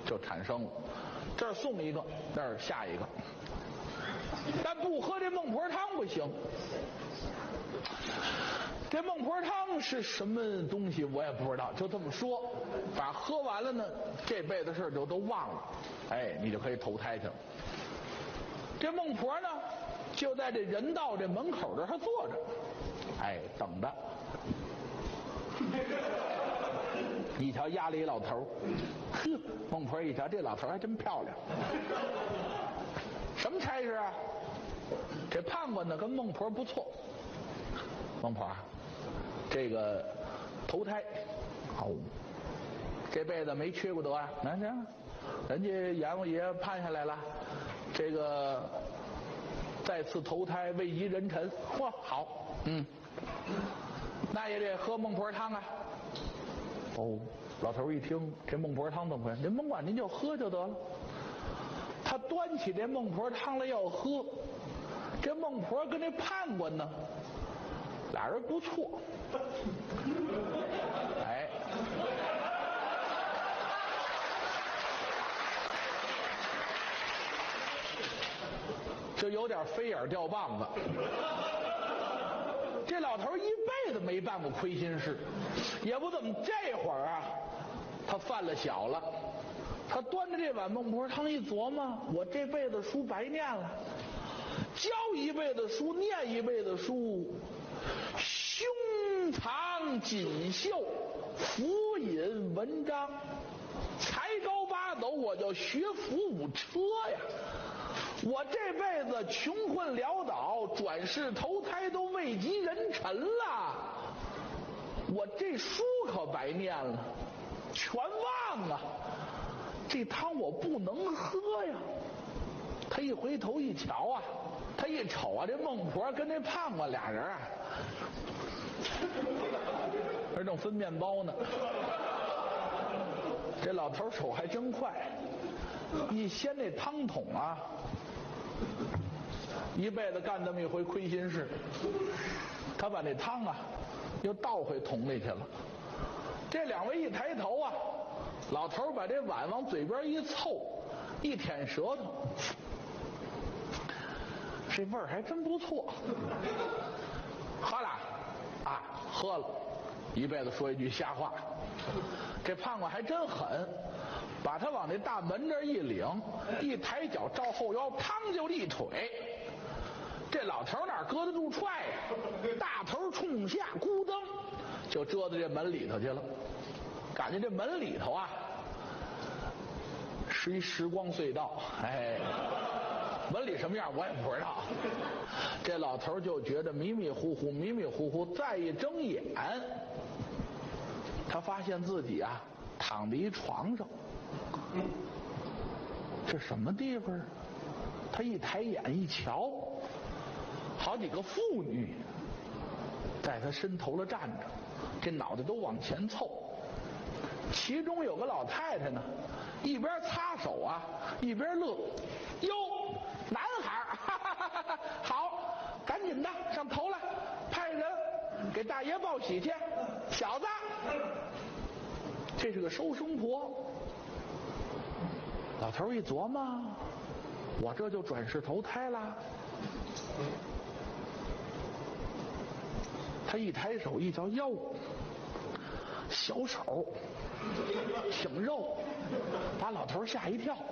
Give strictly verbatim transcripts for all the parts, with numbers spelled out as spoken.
就产生了。这儿送一个，那儿下一个，但不喝这孟婆汤不行。这孟婆汤是什么东西我也不知道，就这么说，反正喝完了呢，这辈子事就都忘了，哎，你就可以投胎去了。这孟婆呢，就在这人道这门口这儿坐着，哎，等着。一瞧压了一老头，呵，孟婆一瞧这老头还真漂亮。什么差事啊？这判官呢跟孟婆不错。孟婆，这个投胎，好、哦，这辈子没缺过德啊。那这人家阎王爷判下来了，这个再次投胎位极人臣。嚯，好，嗯，那也得喝孟婆汤啊。哦，老头一听这孟婆汤怎么回事？您甭管，您就喝就得了。他端起这孟婆汤来要喝，这孟婆跟这判官呢，俩人不错。哎，就有点飞眼掉棒子。这老头一辈子没办过亏心事，也不怎么，这会儿啊，他犯了小了。他端着这碗孟婆汤一琢磨，我这辈子书白念了，教一辈子书，念一辈子书，胸藏锦绣，俯引文章，才高八斗，我就学伏五车呀。我这辈子穷困潦倒，转世投胎都位极人臣了，我这书可白念了，全忘了。这汤我不能喝呀。他一回头一瞧啊，他一瞅啊，这孟婆跟这判官俩人啊，这正分面包呢。这老头手还真快，一掀这汤桶啊，一辈子干这么一回亏心事，他把那汤啊又倒回桶里去了。这两位一抬头啊，老头把这碗往嘴边一凑，一舔舌头，这味儿还真不错。喝了啊，喝了，一辈子说一句瞎话。这判官还真狠，把他往那大门这一领，一抬脚照后腰，嘡就一腿。这老头哪搁得住踹呀？大头冲下，咕噔就遮在这门里头去了。感觉这门里头啊是一时光隧道，哎，门里什么样我也不知道。这老头就觉得迷迷糊糊，迷迷糊糊，再一睁眼，他发现自己啊躺在一床上。这什么地方？他一抬眼一瞧，好几个妇女在他身头了站着，这脑袋都往前凑。其中有个老太太呢，一边擦手啊一边乐。哟，男孩儿，哈哈哈哈，好，赶紧的上头来，派人给大爷报喜去。小子，这是个收生婆。老头一琢磨，我这就转世投胎了。他一抬手一瞧，哟，小手挺肉，把老头吓一跳。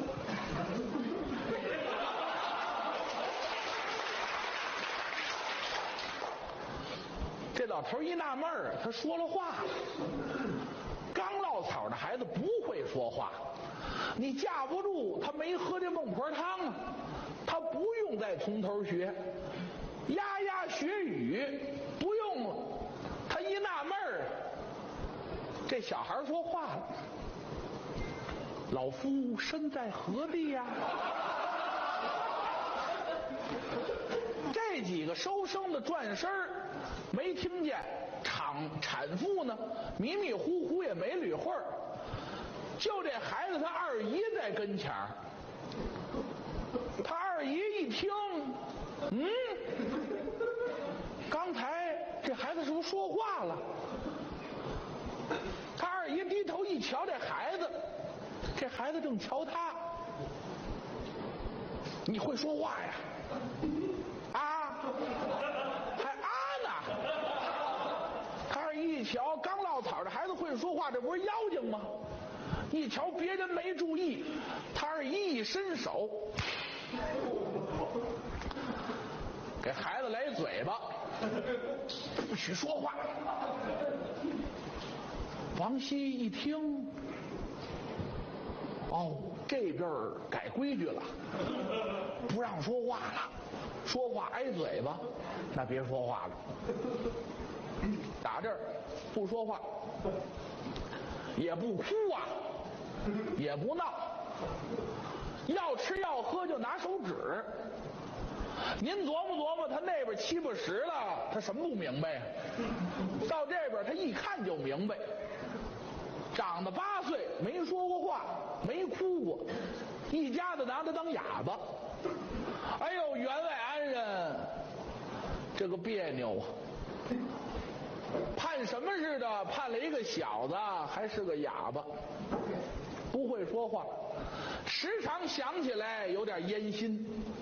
这老头一纳闷儿，他说了话了。刚落草的孩子不会说话，你架不住他没喝这孟婆汤啊，他不用再从头学，牙牙学语不用了。他一纳闷儿，这小孩说话了：“老夫身在何地呀？”这几个收生的转身没听见，产产妇呢迷迷糊糊也没捋会儿，就这孩子他二姨在跟前儿。他二姨一听，嗯，刚才这孩子是不是说话了？他二姨低头一瞧，这孩子这孩子正瞧他，你会说话呀？啊，还啊呢？他二姨一瞧，刚落草的孩子会说话，这不是妖精吗？一瞧别人没注意，他二姨一伸手，给孩子来一嘴巴，不许说话。王熙一听，哦，这边改规矩了，不让说话了，说话挨嘴巴，那别说话了。打这儿不说话，也不哭啊，也不闹，要吃要喝就拿手指。您琢磨琢磨，他那边七八十了，他什么不明白啊？到这边他一看就明白。长得八岁，没说过话，没哭过，一家子拿他当哑巴。哎呦，员外安人，这个别扭啊！判什么似的？判了一个小子，还是个哑巴，不会说话，时常想起来有点烟心。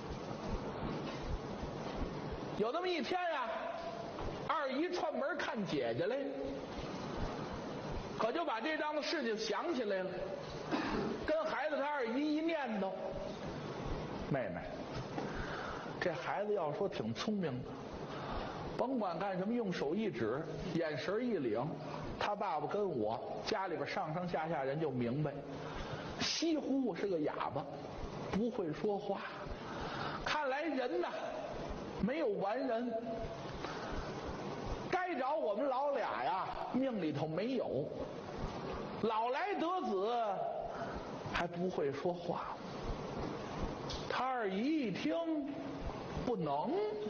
有这么一天呀、啊，二姨串门看姐姐来，可就把这档子事情想起来了，跟孩子他二姨一念叨，妹妹，这孩子要说挺聪明的，甭管干什么，用手一指，眼神一领，他爸爸跟我家里边上上下下人就明白，西湖是个哑巴，不会说话。看来人呐，没有完人，该找我们老俩呀，命里头没有。老来得子，还不会说话。他二姨一听，不能，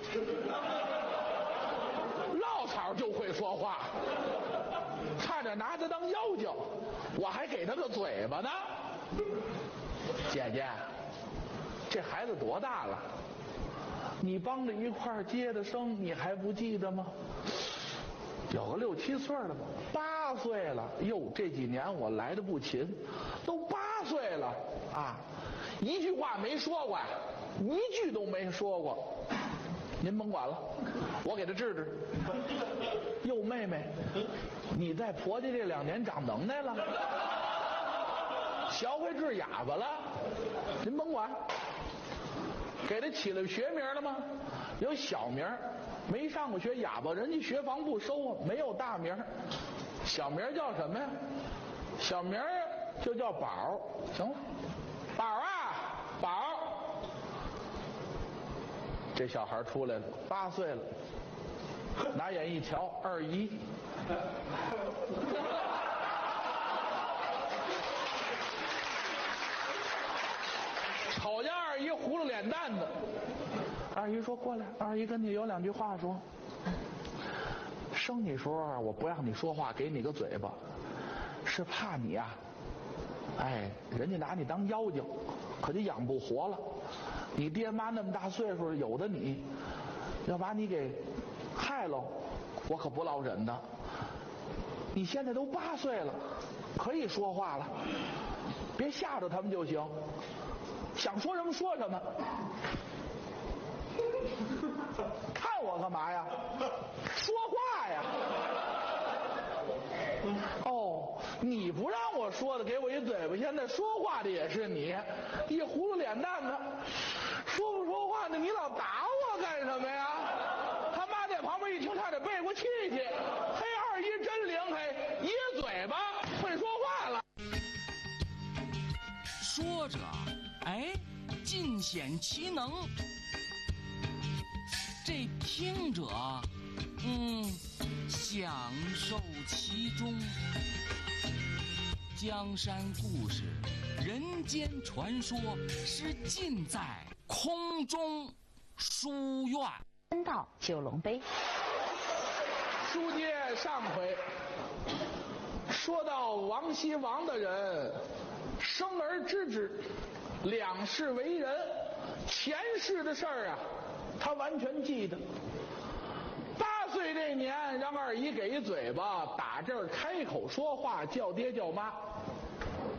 落草就会说话，差点拿他当妖精，我还给他个嘴巴呢。姐姐，这孩子多大了？你帮着一块儿接的生，你还不记得吗？有个六七岁了吧，八岁了。哟，这几年我来的不勤，都八岁了啊，一句话没说过呀，一句都没说过。您甭管了，我给他治治。哟，妹妹，你在婆家这两年长能耐了，学会治哑巴了。您甭管，给他起了学名了吗？有小名，没上过学哑巴，人家学房不收啊，没有大名。小名叫什么呀？小名就叫宝。行了，宝啊，宝。这小孩出来了，八岁了，拿眼一瞧，二姨。瞅见二姨糊了脸蛋子，二姨说过来，二姨跟你有两句话说。生你时候我不让你说话，给你个嘴巴，是怕你啊，哎，人家拿你当妖精，可就养不活了。你爹妈那么大岁数，有的你要把你给害了，我可不老忍的。你现在都八岁了，可以说话了，别吓着他们就行，想说什么说什么。看我干嘛呀？说话呀！哦，你不让我说的，给我一嘴巴，现在说话的也是你，一葫芦脸蛋子，说不说话呢？你老打我干什么呀？他妈在旁边一听，差点背过气去。嘿，二姨真灵，嘿，一嘴巴会说话了。 说着，哎，尽显其能。这听者，嗯，享受其中。江山故事、人间传说是尽在空中书院。 分到九龙杯。 书接上回，说到王熙王的人，生而知之，两世为人，前世的事儿啊，他完全记得。八岁这年，让二姨给一嘴巴，打这儿开口说话，叫爹叫妈。